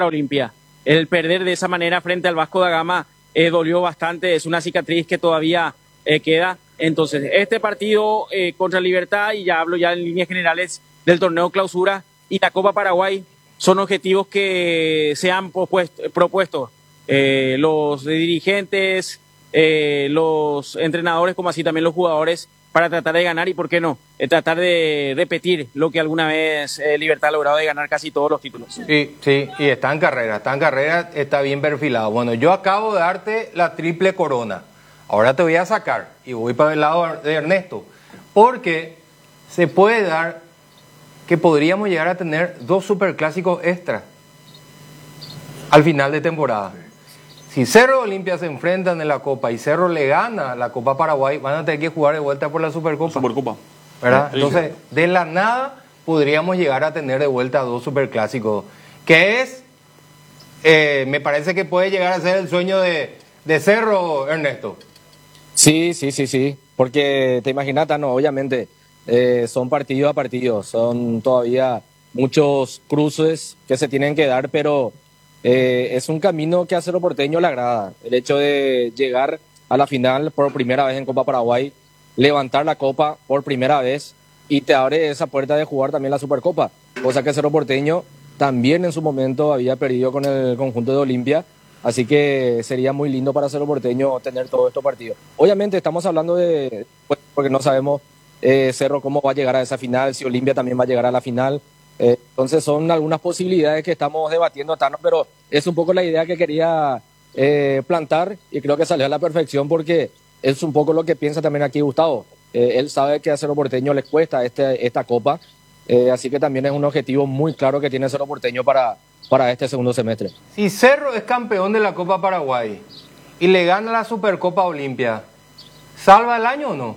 Olimpia. El perder de esa manera frente al Vasco da Gama dolió bastante, es una cicatriz que todavía queda. Entonces, este partido contra Libertad, y ya hablo ya en líneas generales del torneo clausura, y la Copa Paraguay son objetivos que se han propuesto los dirigentes, los entrenadores, como así también los jugadores, para tratar de ganar y, ¿por qué no?, tratar de repetir lo que alguna vez Libertad ha logrado, de ganar casi todos los títulos. Sí, y está en carrera, está bien perfilado. Bueno, yo acabo de darte la triple corona. Ahora te voy a sacar y voy para el lado de Ernesto, porque se puede dar que podríamos llegar a tener 2 superclásicos extra al final de temporada. Si Cerro y Olimpia se enfrentan en la Copa y Cerro le gana la Copa Paraguay, van a tener que jugar de vuelta por la Supercopa. ¿Verdad? Entonces, de la nada podríamos llegar a tener de vuelta 2 superclásicos, que es, me parece que puede llegar a ser el sueño de Cerro, Ernesto. Sí, porque te imaginas, Tano, obviamente son partido a partido, son todavía muchos cruces que se tienen que dar, pero es un camino que a Cerro Porteño le agrada. El hecho de llegar a la final por primera vez en Copa Paraguay, levantar la Copa por primera vez, y te abre esa puerta de jugar también la Supercopa, cosa que Cerro Porteño también en su momento había perdido con el conjunto de Olimpia. Así que sería muy lindo para Cerro Porteño tener todos estos partidos. Obviamente estamos hablando porque no sabemos Cerro cómo va a llegar a esa final, si Olimpia también va a llegar a la final. Entonces son algunas posibilidades que estamos debatiendo, Tano, pero es un poco la idea que quería plantar, y creo que salió a la perfección, porque es un poco lo que piensa también aquí Gustavo. Él sabe que a Cerro Porteño les cuesta esta Copa, así que también es un objetivo muy claro que tiene Cerro Porteño para este segundo semestre. Si Cerro es campeón de la Copa Paraguay y le gana la Supercopa Olimpia, ¿salva el año o no?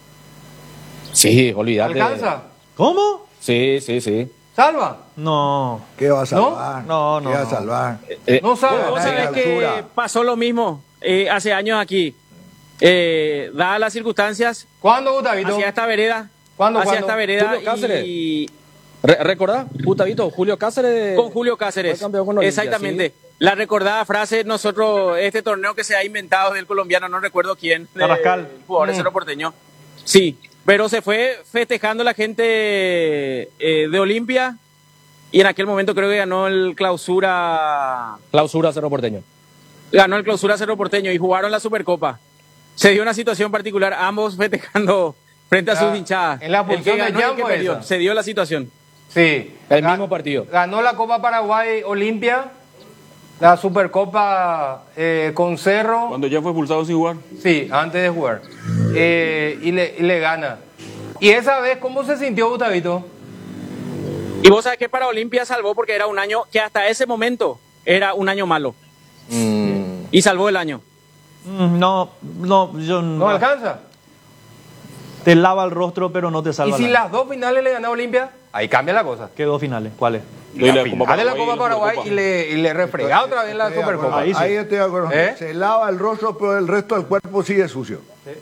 Sí, olvídate. ¿Alcanza? ¿Cómo? Sí. ¿Salva? No. ¿Qué va a salvar? No. ¿Qué va a salvar? No salva. Vos sabés que pasó lo mismo hace años aquí. Dadas las circunstancias, ¿Cuándo, Gustavito? hacia esta vereda. ¿Cuándo? Esta vereda. Julio Cáceres. Y ¿Recordás, Gustavito? Julio Cáceres. con Julio Cáceres. Fue campeón con Olimpia, exactamente. ¿sí? La recordada frase, nosotros, este torneo que se ha inventado del colombiano, no recuerdo quién. Carrascal. El jugador de Cerro Porteño. Sí, pero se fue festejando la gente de Olimpia, y en aquel momento creo que ganó el clausura. Clausura Cerro Porteño. Ganó el clausura Cerro Porteño y jugaron la Supercopa. Se dio una situación particular, ambos festejando frente a sus hinchadas. En la función de Jan fue perdió. esa. Se dio la situación. Sí. El mismo partido. Ganó la Copa Paraguay Olimpia, la Supercopa con Cerro. Cuando ya fue expulsado sin jugar. Sí, antes de jugar. Y le gana. ¿Y esa vez cómo se sintió, Gustavito? Y vos sabés que para Olimpia salvó, porque era un año que hasta ese momento era un año malo. Y salvó el año. No, yo ¿No alcanza? Te lava el rostro, pero no te ¿Y salva si nada. las 2 finales le ganó a Olimpia? Ahí cambia la cosa. ¿Qué 2 finales? ¿Cuáles? La final de la Copa Paraguay y le refrega otra vez la Estoy de acuerdo. Supercopa. Ahí sí. Ahí estoy de acuerdo. ¿Eh? Se lava el rostro, pero el resto del cuerpo sigue sucio.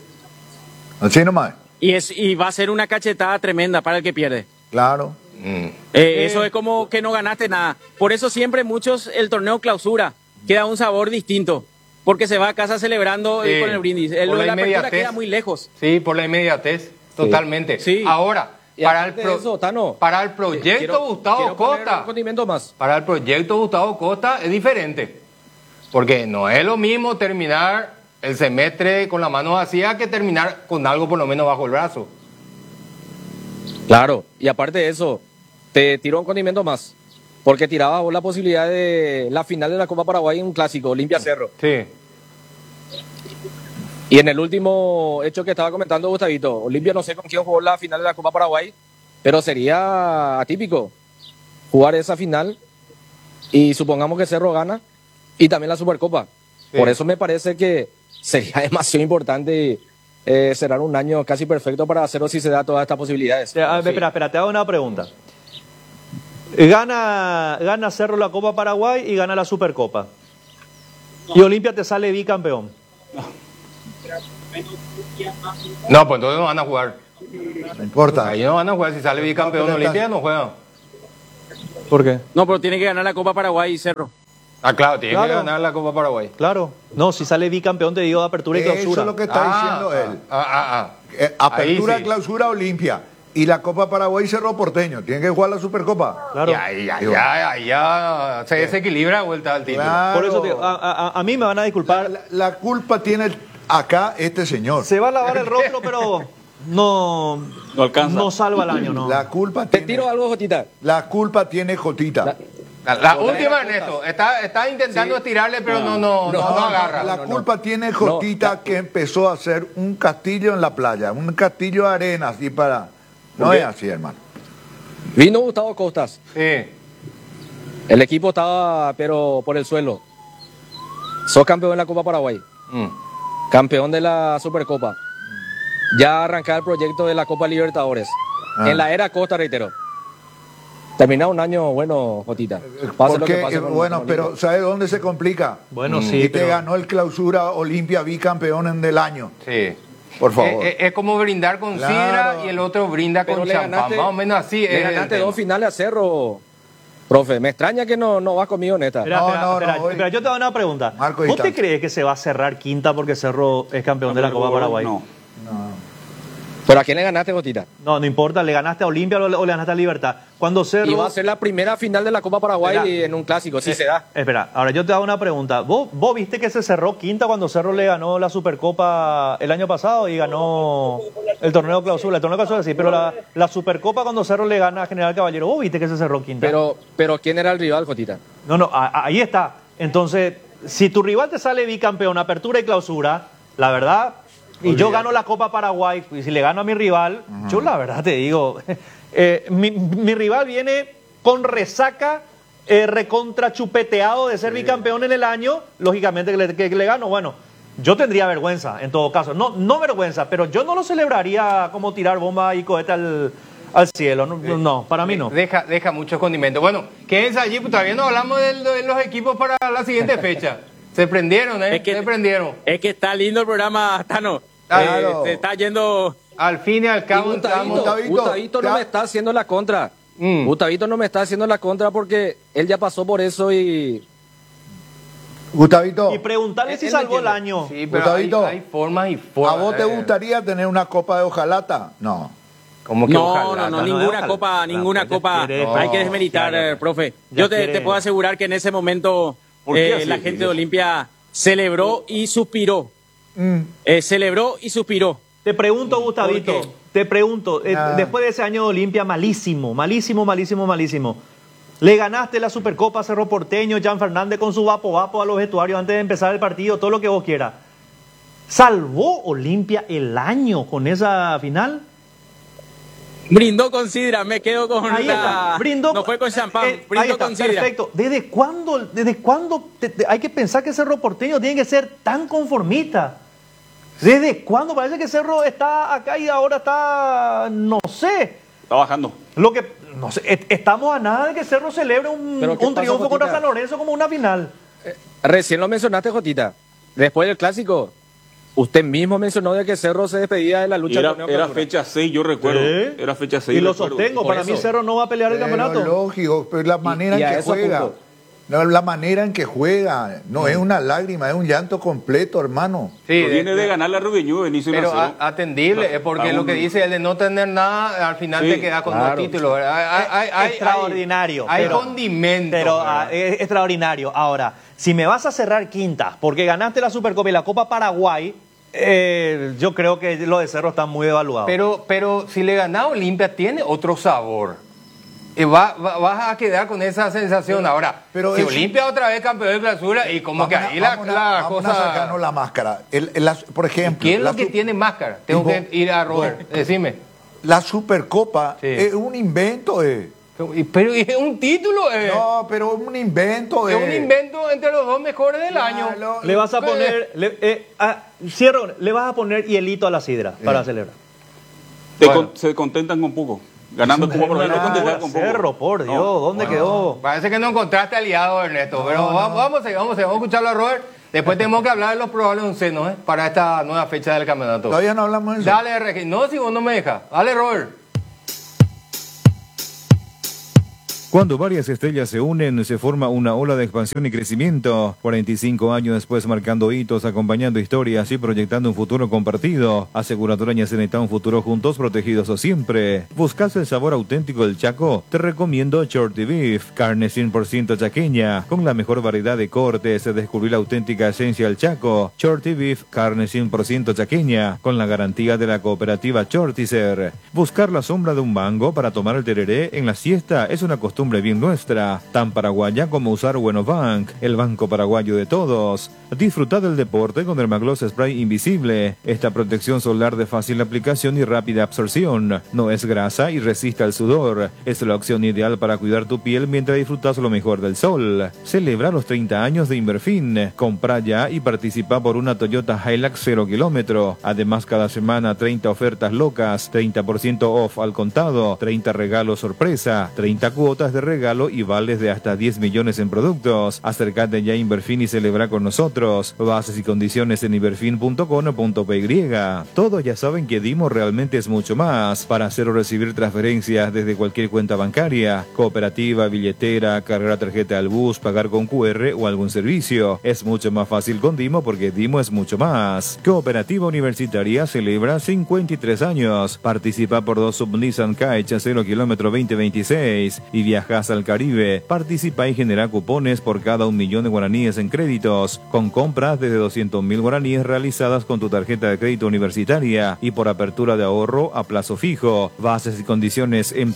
Así nomás. Y va a ser una cachetada tremenda para el que pierde. Claro. Eso es como que no ganaste nada. Por eso siempre muchos el torneo clausura queda un sabor distinto, porque se va a casa celebrando con el brindis. Por Lo de la la apertura inmediatez. queda muy lejos. Sí, por la inmediatez, totalmente. Sí. Ahora, Y para el, aparte de eso, Tano, para el proyecto Gustavo quiero poner Costa, un condimento más. para el proyecto Gustavo Costa es diferente. Porque no es lo mismo terminar el semestre con la mano vacía que terminar con algo por lo menos bajo el brazo. Claro, y aparte de eso, te tiró un condimento más, porque tiraba vos la posibilidad de la final de la Copa Paraguay en un clásico, Olimpia Cerro. Sí. Y en el último hecho que estaba comentando Gustavito, Olimpia no sé con quién jugó la final de la Copa Paraguay, pero sería atípico jugar esa final y supongamos que Cerro gana y también la Supercopa. Sí. Por eso me parece que sería demasiado importante será un año casi perfecto para Cerro si se da todas estas posibilidades. Espera, te hago una pregunta. Gana Cerro la Copa Paraguay y gana la Supercopa. Y Olimpia te sale bicampeón. No, pues entonces no van a jugar. No importa. Ahí no van a jugar. Si sale bicampeón Olimpia, no juegan. ¿Por qué? No, pero tiene que ganar la Copa Paraguay y Cerro. Ah, claro, tiene que Claro. ganar la Copa Paraguay. Claro. No, si sale bicampeón te digo de apertura y clausura. Eso es lo que está diciendo él. Apertura, Ahí sí. clausura, Olimpia. Y la Copa Paraguay Cerro Porteño. Tienen que jugar la Supercopa. Claro. Ya se desequilibra de vuelta al título. Claro. Por eso te digo, a mí me van a disculpar. La culpa tiene acá este señor. Se va a lavar el rostro, pero no alcanza. No salva el año, no. La culpa Te tiene, tiro algo, Jotita. la culpa tiene Jotita. La última, Ernesto. Está intentando estirarle, pero no agarra. La culpa tiene Jotita que empezó a hacer un castillo en la playa, un castillo de arena así para... No es así, hermano. Vino Gustavo Costas. Sí. El equipo estaba, pero por el suelo. Sos campeón de la Copa Paraguay. Campeón de la Supercopa. Ya arrancaba el proyecto de la Copa Libertadores. En la era Costa, reitero. Termina un año bueno, Jotita. Pase lo que Porque, pase con bueno, pero Olimpia. ¿sabe dónde se complica? Bueno, sí, Y te pero... ganó el clausura Olimpia bicampeón del año. Sí. Por favor. Es como brindar con Claro. sidra y el otro brinda Pero con le champán. ganaste- Más o menos así. Le es el ganaste tema. 2 finales a Cerro, profe. Me extraña que no vas conmigo, neta. Espera, hoy- espera, yo te hago una pregunta. Marco ¿Vos te Distancia. crees que se va a cerrar quinta porque Cerro es campeón de la Copa Paraguay? No. ¿Pero a quién le ganaste, Jotita? No, no importa, le ganaste a Olimpia o le ganaste a Libertad. Cuando Cerro... Y va a ser la primera final de la Copa Paraguay Espera. en un clásico, si se da. Espera, ahora yo te hago una pregunta. ¿Vos viste que se cerró quinta cuando Cerro le ganó la Supercopa el año pasado y ganó el torneo de clausura? El torneo de clausura sí, pero la Supercopa cuando Cerro le gana a General Caballero, ¿vos viste que se cerró quinta? Pero ¿quién era el rival, Jotita? No, ahí está. Entonces, si tu rival te sale bicampeón, apertura y clausura, la verdad, y yo gano la Copa Paraguay, y si le gano a mi rival, yo la verdad te digo, mi rival viene con resaca, recontra chupeteado de ser bicampeón en el año, lógicamente que le gano, bueno, yo tendría vergüenza en todo caso, no vergüenza, pero yo no lo celebraría como tirar bomba y cohete al cielo, no, para mí no. Deja muchos condimentos. Bueno, quédense allí, pues todavía no hablamos de los equipos para la siguiente fecha. Se prendieron, Es que- se prendieron. Es que está lindo el programa, Tano. Claro. Se está yendo... Al fin y al cabo entramos... Gustavito no ya- me está haciendo la contra. Gustavito no me está haciendo la contra porque él ya pasó por eso y... Gustavito, Y preguntarle si Él me salvó el entiende. año. Sí, pero Gustavito, hay formas y formas. ¿a vos te gustaría tener una copa de hojalata? No. Como que No, ojalá, no, no, ninguna ojalá. copa, ninguna Ya copa. quiere- Hay que desmeritar, Ya, ya. profe. Ya Yo quiere- te puedo asegurar que en ese momento ¿Por qué así? la gente de Olimpia celebró y suspiró. Mm. Celebró y suspiró. Te pregunto, Gustavito, ¿Por qué? te pregunto, Nada. después de ese año de Olimpia malísimo. Le ganaste la Supercopa a Cerro Porteño, Jan Fernández con su vapo a los vestuarios antes de empezar el partido, todo lo que vos quieras. ¿Salvó Olimpia el año con esa final? Brindó con sidra, me quedo con Ahí está, brindó. No fue con champán, ahí brindó está, con sidra. perfecto. ¿Desde cuándo hay que pensar que Cerro Porteño tiene que ser tan conformista? ¿Desde cuándo? Parece que Cerro está acá y ahora está, no sé. Está bajando. Lo que, no sé, estamos a nada de que Cerro celebre un ¿Pero qué pasó, triunfo contra Jotita? San Lorenzo como una final. Recién lo mencionaste, Jotita. Después del clásico, usted mismo mencionó de que Cerro se despedía de la lucha. Era, del torneo era clausura. fecha 6, yo recuerdo. ¿Eh? Era fecha 6. Y lo recuerdo. sostengo, Por para mí eso. Cerro no va a pelear el Pero campeonato. lógico, pero la manera y en a que eso juega. apunto. No, la manera en que juega. No es una lágrima, es un llanto completo, hermano. Sí, Pero viene de ganar la Rubeñú, Benicio pero Nacero. atendible, es porque lo que dice el de no tener nada, al final Sí, te queda con claro. dos títulos. ¿Verdad? Extraordinario. Hay pero- condimentos. Pero ¿verdad? es extraordinario. Ahora, si me vas a cerrar quinta, porque ganaste la Supercopa y la Copa Paraguay, yo creo que lo de Cerro está muy evaluado. Pero si le gana a Olimpia, tiene otro sabor. Y vas a quedar con esa sensación. Ahora, pero si es- Olimpia otra vez campeón de clausura, y como que ahí la vamos a sacarnos cosa. la máscara. Por ejemplo, ¿Quién es la lo que su- tiene máscara? Tengo Tipo- que ir a Robert. Decime. La Supercopa Sí. es un invento. Pero es un título. No, pero es un invento. Es un invento entre los dos mejores del año. le vas a poner, Cierro, le vas a poner hielito a la sidra para celebrar. Bueno. Se contentan con poco. Ganando como por ejemplo, contentan con poco. Cerro, por Dios, No. ¿dónde quedó? Parece que no encontraste aliado, Ernesto. Pero vamos a escucharlo a Robert. Después tenemos que hablar de los probables oncenos para esta nueva fecha del campeonato. Todavía no hablamos de eso. Dale, Regi. No, si vos no me dejas. Dale, Robert. Cuando varias estrellas se unen, se forma una ola de expansión y crecimiento. 45 años después, marcando hitos, acompañando historias y proyectando un futuro compartido. Aseguradora Ñaceneta, un futuro juntos, protegidos o siempre. ¿Buscas el sabor auténtico del Chaco? Te recomiendo Shorty Beef, carne 100% chaqueña, con la mejor variedad de cortes. Descubrir la auténtica esencia del Chaco. Shorty Beef, carne 100% chaqueña, con la garantía de la cooperativa Shortizer. Buscar la sombra de un mango para tomar el tereré en la siesta es una costumbre bien nuestra, tan paraguaya como usar Buenobank, el banco paraguayo de todos. Disfruta del deporte con Dermagloss Spray Invisible, esta protección solar de fácil aplicación y rápida absorción. No es grasa y resiste al sudor. Es la opción ideal para cuidar tu piel mientras disfrutas lo mejor del sol. Celebra los 30 años de Inverfin. Compra ya y participa por una Toyota Hilux 0 kilómetro. Además, cada semana 30 ofertas locas, 30% off al contado, 30 regalos sorpresa, 30 cuotas de regalo y vales de hasta 10 millones en productos. Acércate ya a Inverfin y celebra con nosotros. Bases y condiciones en inverfin.com.py. Todos ya saben que Dimo realmente es mucho más. Para hacer o recibir transferencias desde cualquier cuenta bancaria, cooperativa, billetera, cargar tarjeta al bus, pagar con QR o algún servicio. Es mucho más fácil con Dimo porque Dimo es mucho más. Cooperativa Universitaria celebra 53 años. Participa por 2 Sub-Nissan Kite 0 kilómetro 2026 y viajas al Caribe. Participa y genera cupones por cada 1 millón de guaraníes en créditos, con compras desde 200.000 guaraníes realizadas con tu tarjeta de crédito universitaria y por apertura de ahorro a plazo fijo. Bases y condiciones en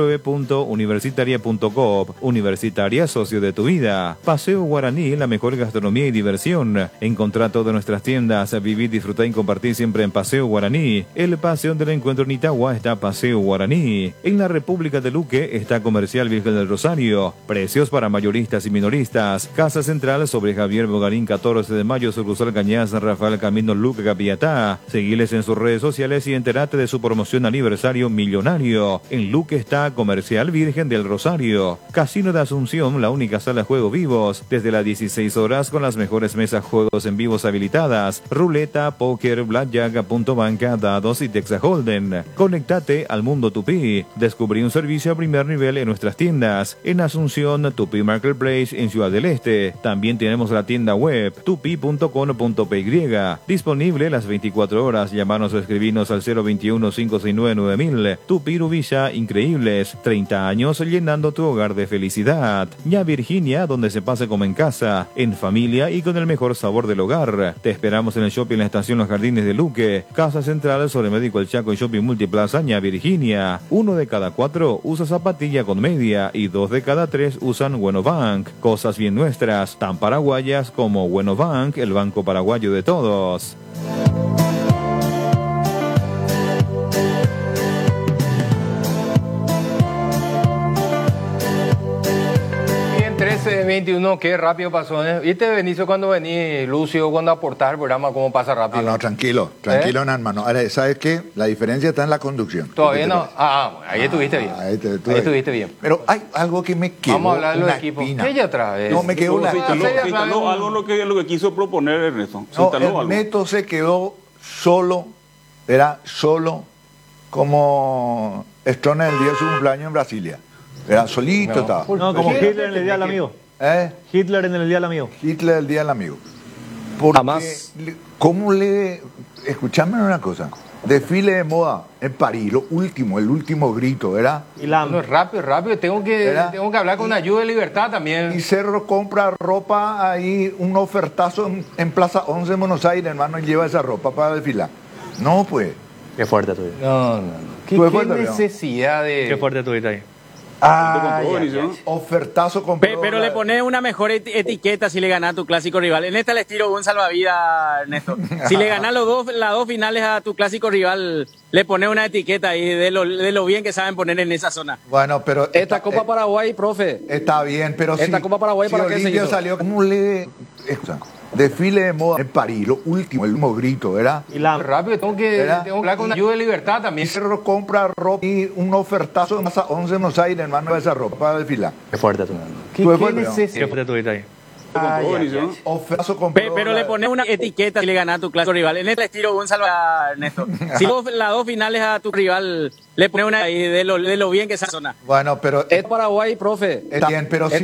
www.universitaria.coop. Universitaria, socio de tu vida. Paseo Guaraní, la mejor gastronomía y diversión. Encontrá todas nuestras tiendas. Vivir, disfrutar y compartir siempre en Paseo Guaraní. El Paseo del Encuentro en Itagua está Paseo Guaraní. En la República de Luque está Comercial Virgen del Rosario. Precios para mayoristas y minoristas. Casa Central sobre Javier Bogarín 14 de mayo, sucursal Cañas, Rafael Camino, Luque, Capiatá. Seguiles en sus redes sociales y entérate de su promoción aniversario millonario. En Luque está Comercial Virgen del Rosario. Casino de Asunción, la única sala de juego vivos, desde las 16 horas con las mejores mesas juegos en vivos habilitadas. Ruleta, póker, blackjack, punto banca, dados y Texas Hold'em. Conectate al mundo Tupí. Descubrí un servicio a primer nivel en nuestras tiendas. En Asunción, Tupi Marketplace en Ciudad del Este. También tenemos la tienda web tupi.com.py. Disponible las 24 horas. Llamanos o escribinos al 021-569-9000. Tupi Rubilla, increíbles. 30 años llenando tu hogar de felicidad. Ya Virginia, donde se pase como en casa, en familia y con el mejor sabor del hogar. Te esperamos en el shopping La Estación Los Jardines de Luque. Casa Central sobre Médico El Chaco y Shopping Multiplaza Ya Virginia. 1 de cada 4 usa zapatilla con media y 2 de cada 3 usan Buenobank. Cosas bien nuestras, tan paraguayas como Buenobank, el banco paraguayo de todos. 13:21, qué rápido pasó, ¿eh? ¿Viste, Benicio, cuando vení, Lucio, cuando aportás el programa, cómo pasa rápido? No, tranquilo, hermano. Ahora, ¿sabes qué? La diferencia está en la conducción. Todavía no. Ahí estuviste bien. Ahí estuviste bien. Pero hay algo que me quedó. Vamos a hablar de los equipos. ¿Qué otra vez? No, me quedó una espina. Algo lo que quiso proponer Ernesto. No, Ernesto se quedó solo, era solo como Strone el día de su cumpleaños en Brasilia. Era solito, estaba. No, como Hitler en el Día del Amigo. Hitler en el Día del Amigo. Hitler el Día del Amigo. Porque, Jamás. Escuchame una cosa. Desfile de moda en París, el último grito, ¿verdad? Bueno, rápido. Tengo que hablar con Ayuda de Libertad también. Y Cerro compra ropa ahí, un ofertazo en Plaza 11 en Buenos Aires, hermano, y lleva esa ropa para desfilar. No, pues. Qué fuerte tuyo. No. ¿Qué necesidad de...? Qué fuerte tuviste ahí. Ofertazo compró. Pero le pones una mejor etiqueta si le ganas a tu clásico rival. En esta les tiro un salvavidas, Ernesto. Si le ganas las dos finales a tu clásico rival, le pones una etiqueta ahí de lo bien que saben poner en esa zona. Bueno, pero... Esta Copa Paraguay, profe. Está bien, pero esta Copa Paraguay, ¿para qué se hizo? Salió, ¿cómo le...? Desfile de moda en París, el último grito, ¿verdad? Rápido, tengo que hablar con Ayuda de Libertad también. Cerro compra ropa y un ofertazo en Plaza 11 en Buenos Aires, hermano, esa ropa para desfilar. Qué fuerte tuyo. ¿Qué necesidad? Qué fuerte tuviste ahí. Ofeazo compró Pero le pones una etiqueta y le ganas a tu clásico rival. En este estilo Gonzalo, Ernesto. Si vos las dos finales a tu rival le pones una ahí de lo bien que esa zona. Bueno, pero Es Paraguay, profe. bien, pero